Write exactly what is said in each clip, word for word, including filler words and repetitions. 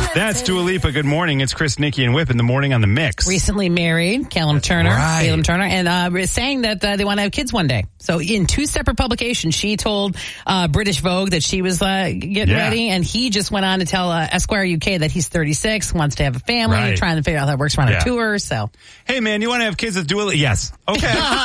That's Dua Lipa. Good morning. It's Chris, Nikki, and Whip in the morning on the mix. Recently married, Callum Turner, right. Callum Turner, and uh, saying that uh, they want to have kids one day. So in two separate publications, she told uh, British Vogue that she was uh, getting Yeah. ready, and he just went on to tell uh, Esquire U K that he's thirty-six, wants to have a family, Right. trying to figure out how that works around Yeah. a tour. So Hey, man, you want to have kids with Dua Lipa? Yes. Okay.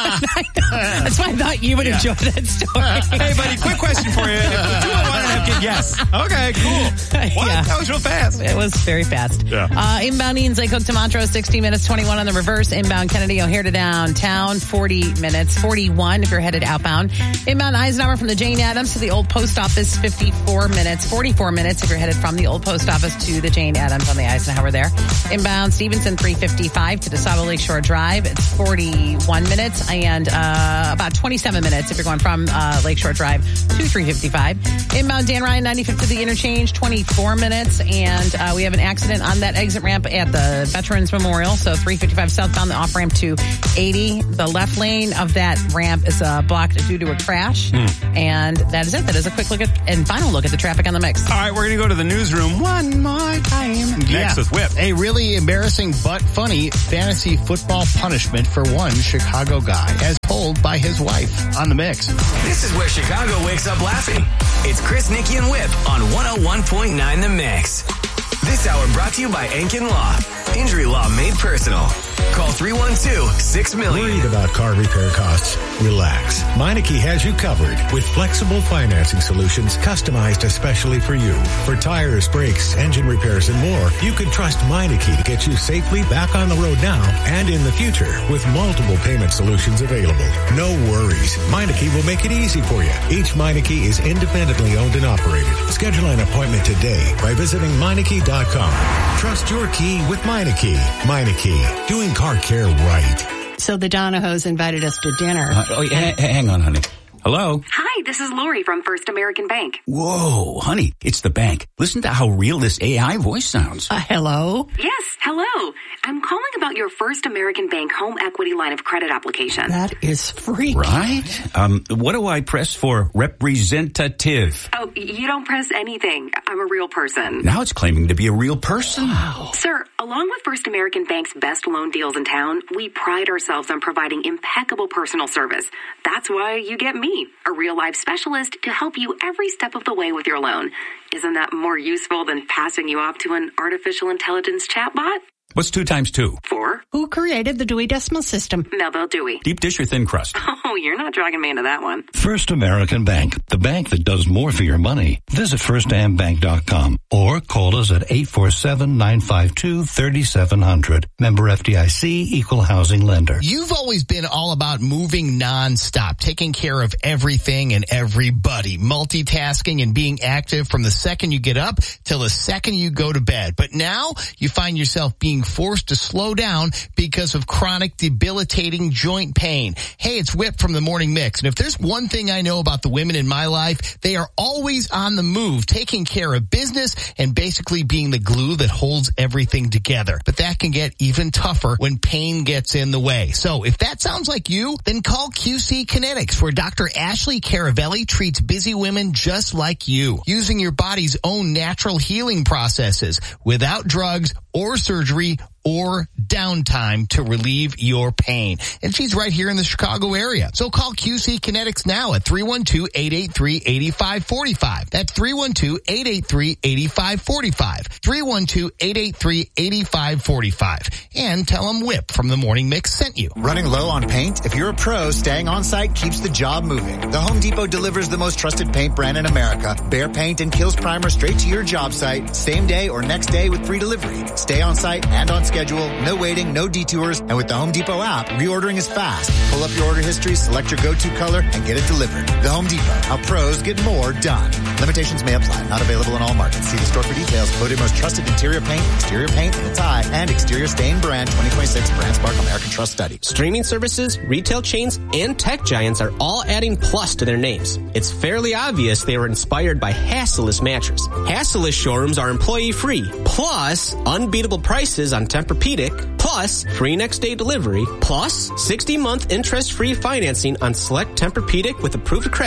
that's why I thought you would Yeah. enjoy that story. Hey, buddy, quick question for you. If Dua wanted to have kids, yes. Okay, cool. What? Yeah. That was real fast. It was very fast. Yeah. Uh, inbound Eanes Lake Hook to Montrose, sixty minutes, twenty-one on the reverse. Inbound Kennedy O'Hare to downtown, forty minutes, forty-one if you're headed outbound. Inbound Eisenhower from the Jane Addams to the old post office, fifty-four minutes, forty-four minutes if you're headed from the old post office to the Jane Addams on the Eisenhower there. Inbound Stevenson, three fifty-five to DeSable Lakeshore Drive. It's forty-one minutes and uh, about twenty-seven minutes if you're going from uh, Lakeshore Drive to three fifty-five. Inbound Dan Ryan, ninety-fifth to the interchange, twenty-four minutes. And uh, we have an accident on that exit ramp at the Veterans Memorial. So three fifty-five southbound, the off ramp to eighty. The left lane of that ramp is uh, blocked due to a crash. Hmm. And that is it. That is a quick look at and final look at the traffic on the mix. All right, we're going to go to the newsroom one more time. Next Yeah. with Whip. A really embarrassing but funny fantasy football punishment for one Chicago guy, as told by his wife on the mix. This is where Chicago wakes up laughing. It's Chris, Nikki, and Whip on one oh one point nine The Mix. This hour brought to you by Ankin Law. Injury law made personal. Call three one two, six million. Worried about car repair costs? Relax. Meineke has you covered with flexible financing solutions customized especially for you. For tires, brakes, engine repairs, and more, you can trust Meineke to get you safely back on the road now and in the future with multiple payment solutions available. No worries. Meineke will make it easy for you. Each Meineke is independently owned and operated. Schedule an appointment today by visiting Meineke dot com. Trust your key with Meineke. Meineke, doing car care right. So the Donahos invited us to dinner. Uh, oh, yeah, hang on, honey. Hello? Hi, this is Lori from First American Bank. Whoa, honey, it's the bank. Listen to how real this A I voice sounds. Uh, hello? Yes, hello. I'm calling about your First American Bank home equity line of credit application. That is freaky. Right? Um, what do I press for representative? Oh, you don't press anything. I'm a real person. Now it's claiming to be a real person. Wow. Sir, along with First American Bank's best loan deals in town, we pride ourselves on providing impeccable personal service. That's why you get me, a real life specialist, to help you every step of the way with your loan. Isn't that more useful than passing you off to an artificial intelligence chatbot? What's two times two? Four. Who created the Dewey Decimal System? Melville Dewey. Deep dish or thin crust? Oh, you're not dragging me into that one. First American Bank, the bank that does more for your money. Visit first am bank dot com or call us at eight four seven, nine five two, three seven zero zero. Member F D I C, Equal Housing Lender. You've always been all about moving nonstop, taking care of everything and everybody, multitasking and being active from the second you get up till the second you go to bed. But now you find yourself being forced to slow down because of chronic debilitating joint pain. Hey, it's Whip from the Morning Mix. And if there's one thing I know about the women in my life, they are always on the move, taking care of business and basically being the glue that holds everything together. But that can get even tougher when pain gets in the way. So if that sounds like you, then call Q C Kinetics, where Doctor Ashley Caravelli treats busy women just like you, using your body's own natural healing processes without drugs or surgery or downtime to relieve your pain. And she's right here in the Chicago area. So call Q C Kinetics now at three one two, eight eight three, eight five four five. That's three one two, eight eight three, eight five four five. three one two, eight eight three, eight five four five. And tell them Whip from the Morning Mix sent you. Running low on paint? If you're a pro, staying on site keeps the job moving. The Home Depot delivers the most trusted paint brand in America. Behr Paint and Kills Primer straight to your job site, same day or next day with free delivery. Stay on site and on schedule, no waiting, no detours, and with the Home Depot app, reordering is fast. Pull up your order history, select your go-to color, and get it delivered. The Home Depot, how pros get more done. Limitations may apply. Not available in all markets. See the store for details. Voted most trusted interior paint, exterior paint, and a tie, and exterior stain brand twenty twenty-six Brand Spark American Trust Study. Streaming services, retail chains, and tech giants are all adding plus to their names. It's fairly obvious they were inspired by Hassellus Mattress. Hassellus showrooms are employee-free, plus unbeatable prices on Tempur-Pedic, plus free next-day delivery, plus sixty-month interest-free financing on select Tempur-Pedic with approved credit,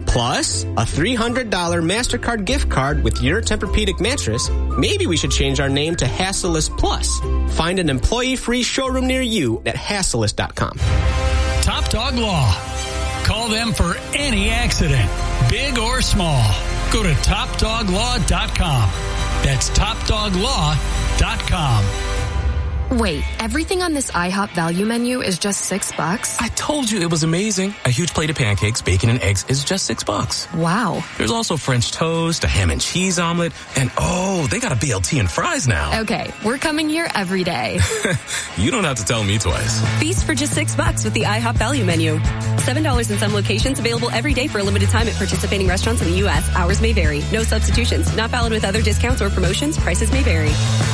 plus a three hundred dollars MasterCard gift card with your Tempur-Pedic mattress, maybe we should change our name to Hassleist Plus. Find an employee-free showroom near you at hassleist dot com. Top Dog Law. Call them for any accident, big or small. Go to top dog law dot com. That's top dog law dot com. Wait, everything on this IHOP value menu is just six bucks? I told you it was amazing. A huge plate of pancakes, bacon, and eggs is just six bucks. Wow. There's also French toast, a ham and cheese omelet, and oh, they got a B L T and fries now. Okay, we're coming here every day. You don't have to tell me twice. Feast for just six bucks with the IHOP value menu. Seven dollars in some locations, available every day for a limited time at participating restaurants in the U S. Hours may vary. No substitutions. Not valid with other discounts or promotions. Prices may vary.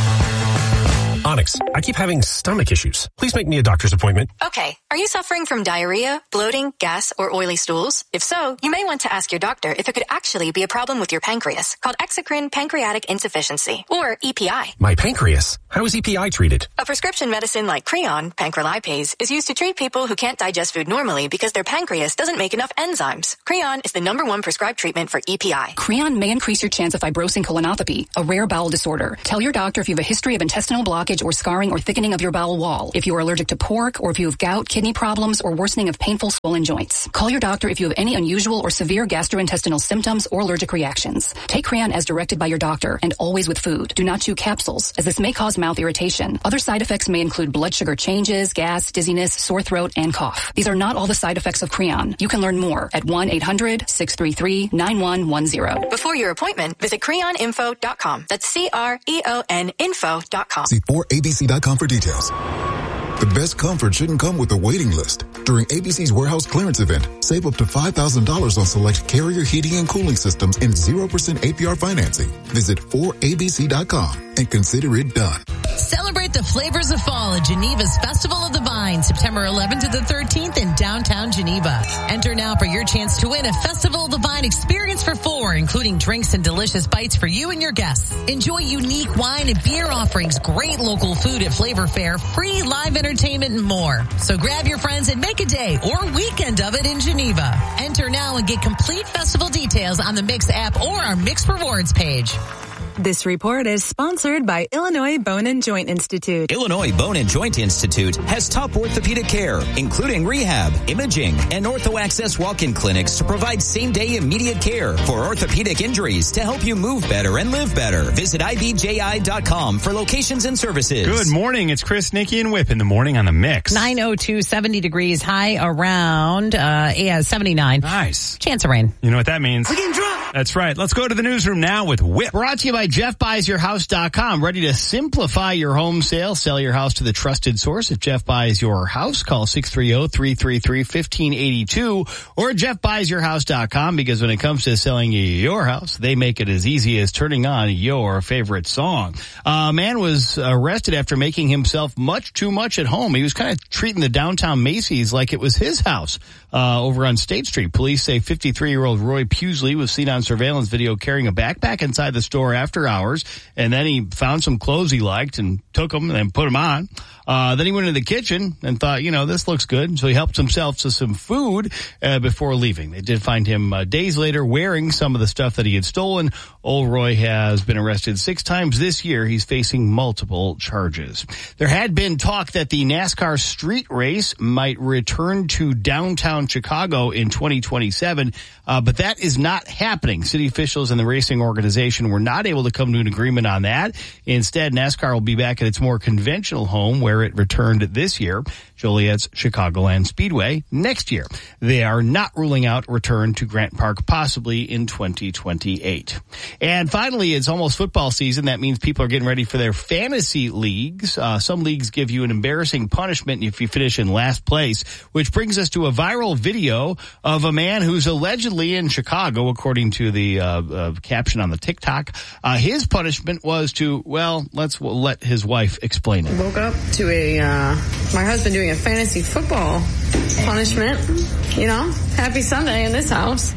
Onyx, I keep having stomach issues. Please make me a doctor's appointment. Okay. Are you suffering from diarrhea, bloating, gas, or oily stools? If so, you may want to ask your doctor if it could actually be a problem with your pancreas, called exocrine pancreatic insufficiency, or E P I. My pancreas? How is E P I treated? A prescription medicine like Creon, pancrelipase, is used to treat people who can't digest food normally because their pancreas doesn't make enough enzymes. Creon is the number one prescribed treatment for E P I. Creon may increase your chance of fibrosing colonopathy, a rare bowel disorder. Tell your doctor if you have a history of intestinal blockage or scarring or thickening of your bowel wall, if you are allergic to pork, or if you have gout, kidney problems, or worsening of painful swollen joints. Call your doctor if you have any unusual or severe gastrointestinal symptoms or allergic reactions. Take Creon as directed by your doctor and always with food. Do not chew capsules, as this may cause mouth irritation. Other side effects may include blood sugar changes, gas, dizziness, sore throat, and cough. These are not all the side effects of Creon. You can learn more at one eight hundred six three three nine one one zero. Before your appointment, visit creon info dot com. That's C R E O N info dot com. See four A B C dot com for details. The best comfort shouldn't come with a waiting list. During A B C's warehouse clearance event, save up to five thousand dollars on select Carrier heating and cooling systems and zero percent A P R financing. Visit four A B C dot com and consider it done. Celebrate the flavors of fall at Geneva's Festival of the Vine, September eleventh to the thirteenth in downtown Geneva. Enter now for your chance to win a Festival of the Vine experience for four, including drinks and delicious bites for you and your guests. Enjoy unique wine and beer offerings, great local food at Flavor Fair, free live entertainment, and more. So grab your friends and make a day or weekend of it in Geneva. Enter now and get complete festival details on the Mix app or our Mix Rewards page. This report is sponsored by Illinois Bone and Joint Institute. Illinois Bone and Joint Institute has top orthopedic care, including rehab, imaging, and ortho access walk-in clinics to provide same-day immediate care for orthopedic injuries to help you move better and live better. Visit I B J I dot com for locations and services. Good morning. It's Chris, Nikki, and Whip in the morning on the Mix. nine oh two, seventy degrees, high around uh, yeah, seventy-nine. Nice. Chance of rain. You know what that means? We're getting drunk. That's right. Let's go to the newsroom now with Whip. Brought to you by Jeff Buys Your House dot com. Ready to simplify your home sale? Sell your house to the trusted source at Jeff Buys Your House. Call six three zero, three three three, one five eight two or Jeff Buys Your House dot com, because when it comes to selling your house, they make it as easy as turning on your favorite song. A man was arrested after making himself much too much at home. He was kind of treating the downtown Macy's like it was his house uh, over on State Street. Police say fifty-three-year-old Roy Pusley was seen on surveillance video carrying a backpack inside the store after hours, and then he found some clothes he liked and took them and then put them on. Uh, then he went into the kitchen and thought, you know, this looks good. So he helped himself to some food uh, before leaving. They did find him uh, days later wearing some of the stuff that he had stolen. Old Roy has been arrested six times this year. He's facing multiple charges. There had been talk that the NASCAR street race might return to downtown Chicago in twenty twenty-seven, uh, but that is not happening. City officials and the racing organization were not able to come to an agreement on that. Instead, NASCAR will be back at its more conventional home where it returned this year, Joliet's Chicagoland Speedway, next year. They are not ruling out return to Grant Park possibly in twenty twenty-eight. And finally, it's almost football season. That means people are getting ready for their fantasy leagues. Uh, some leagues give you an embarrassing punishment if you finish in last place, which brings us to a viral video of a man who's allegedly in Chicago, according to the uh, uh, caption on the TikTok. Uh, his punishment was to, well, let's we'll let his wife explain it. Woke up to a, uh, my husband doing a fantasy football punishment. You know, happy Sunday in this house.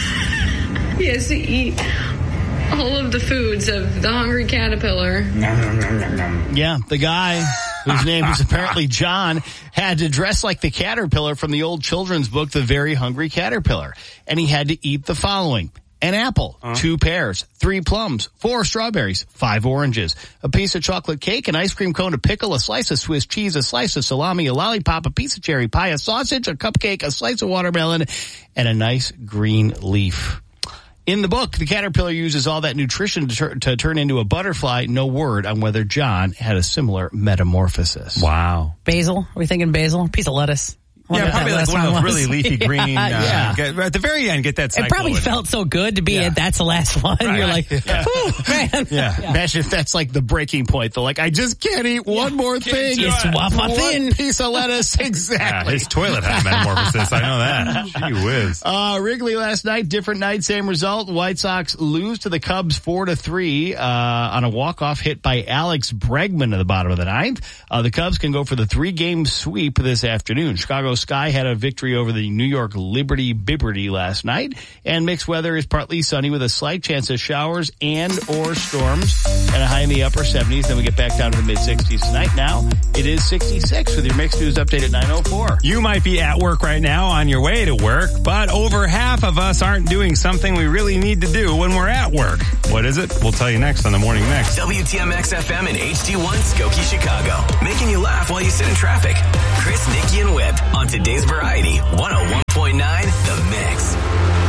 He has to eat all of the foods of the Hungry Caterpillar. Yeah, the guy whose name is apparently John, had to dress like the caterpillar from the old children's book, The Very Hungry Caterpillar. And he had to eat the following: an apple, uh-huh. two pears, three plums, four strawberries, five oranges, a piece of chocolate cake, an ice cream cone, a pickle, a slice of Swiss cheese, a slice of salami, a lollipop, a piece of cherry pie, a sausage, a cupcake, a slice of watermelon, and a nice green leaf. In the book, the caterpillar uses all that nutrition to, tur- to turn into a butterfly. No word on whether John had a similar metamorphosis. Wow. Basil? Are we thinking basil? A piece of lettuce? Yeah, probably like one of those really leafy green. yeah. Uh, get, at the very end, get that cycle. It probably felt so good to be yeah. at that's the last one. Right. You're like, yeah. whew, man. Yeah. yeah. Imagine if that's like the breaking point. They're like, I just can't eat one yeah. more thing. Just waff one in. piece of lettuce. Exactly. Yeah, his toilet had metamorphosis. I know that. Gee whiz. Uh, Wrigley last night, different night, same result. White Sox lose to the Cubs four to three, uh, on a walk-off hit by Alex Bregman at the bottom of the ninth. Uh, the Cubs can go for the three-game sweep this afternoon. Chicago Sky had a victory over the New York Liberty Bibberty last night, and mixed weather is partly sunny with a slight chance of showers and or storms and a high in the upper seventies. Then we get back down to the mid sixties tonight. Now it is sixty-six with your Mixed News Update at nine oh four. You might be at work right now on your way to work, but over half of us aren't doing something we really need to do when we're at work. What is it? We'll tell you next on the Morning Mix. W T M X F M and H D one Skokie, Chicago. Making you laugh while you sit in traffic. Chris, Nikki, and Whip on today's Variety. one oh one point nine The Mix.